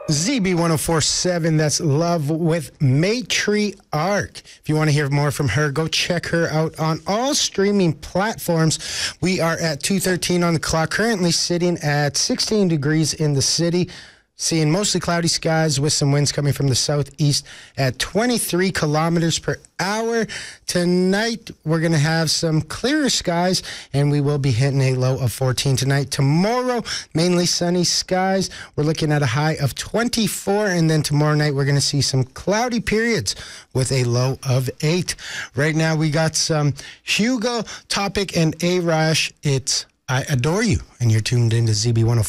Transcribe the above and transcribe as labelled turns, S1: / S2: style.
S1: ZB1047, that's Love with Matriarch. If you want to hear more from her, go check her out on all streaming platforms. We are at 2:13 on the clock, currently sitting at 16 degrees in the city. Seeing mostly cloudy skies with some winds coming from the southeast at 23 kilometers per hour. Tonight, we're going to have some clearer skies, and we will be hitting a low of 14 tonight. Tomorrow, mainly sunny skies. We're looking at a high of 24, and then tomorrow night, we're going to see some cloudy periods with a low of 8. Right now, we got some Hugo, Topic, and A-Rash. It's I Adore You, and you're tuned into ZB104.